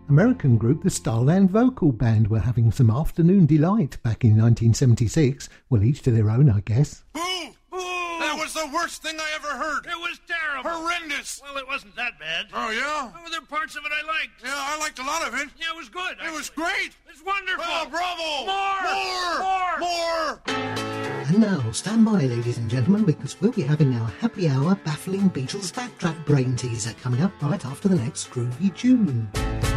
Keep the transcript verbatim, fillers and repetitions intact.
American group the Starland Vocal Band were having some afternoon delight back in nineteen seventy-six. Well, each to their own, I guess. Boo! Boo! That was the worst thing I ever heard. It was terrible. Horrendous. Well, it wasn't that bad. Oh, yeah? Oh, there were parts of it I liked. Yeah, I liked a lot of it. Yeah, it was good. It was actually. great. It's wonderful. Oh, bravo. More! More! More! And now, stand by, ladies and gentlemen, because we'll be having our happy hour baffling Beatles backtrack brain teaser coming up right after the next groovy tune.